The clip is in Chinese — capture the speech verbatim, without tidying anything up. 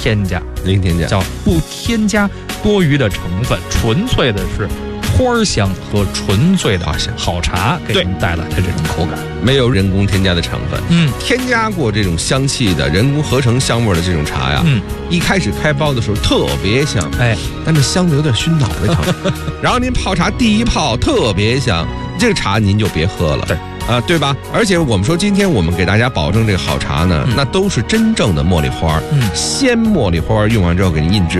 添加， 零添加， 叫不添加多余的成分，纯粹的是花香和纯粹的好茶给您带来的这种口感， 没有人工添加的成分。 嗯， 添加过这种香气的人工合成香味的这种茶呀， 嗯， 一开始开包的时候特别香， 哎， 但是香的有点熏脑袋疼。然后您泡茶第一泡特别香，这个茶您就别喝了。 对。 啊、呃，对吧？而且我们说，今天我们给大家保证这个好茶呢，嗯、那都是真正的茉莉花，嗯，鲜茉莉花用完之后给您印制